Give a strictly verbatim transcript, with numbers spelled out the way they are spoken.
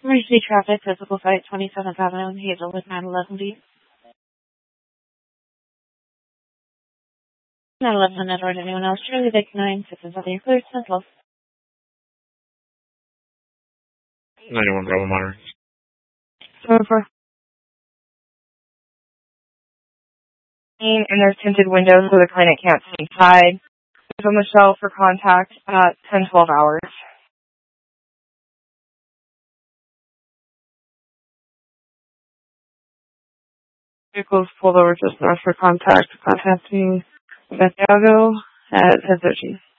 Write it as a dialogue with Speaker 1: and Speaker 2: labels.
Speaker 1: Emergency traffic, physical site, twenty-seventh Avenue in Hazel with nine eleven D. nine eleven on Edward, anyone else? Charlie Vic nine, six is other clear, Central.
Speaker 2: ninety-one Bravo Monterey.
Speaker 3: Over. And there's tinted windows so the client can't see inside. There's on the shelf for contact at ten twelve hours. Vehicles pulled over just north for contact, contacting Santiago at ten thirteen.